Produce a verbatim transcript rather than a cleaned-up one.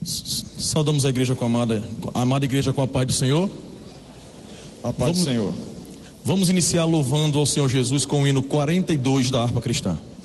Saudamos a igreja com a amada, a amada igreja com a paz do Senhor. A paz Vamos, do Senhor. Vamos iniciar louvando ao Senhor Jesus com o hino quarenta e dois da harpa cristã.